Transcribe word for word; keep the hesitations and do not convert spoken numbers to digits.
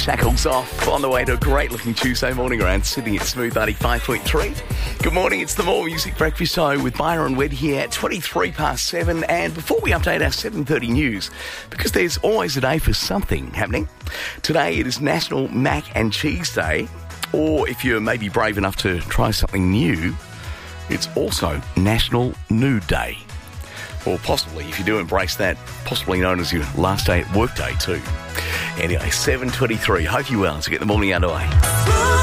Shackles off on the way to a great looking Tuesday morning around Sydney at Smooth ninety-five point three. Good morning, it's the More Music Breakfast Show with Byron Wedd here at twenty-three past seven. And before we update our seven thirty news, because there's always a day for something happening, today it is National Mac and Cheese Day, or if you're maybe brave enough to try something new, it's also National Nude Day. Or possibly, if you do embrace that, possibly known as your last day at work day too. Anyway, seven twenty-three. Hope you're well to get the morning underway.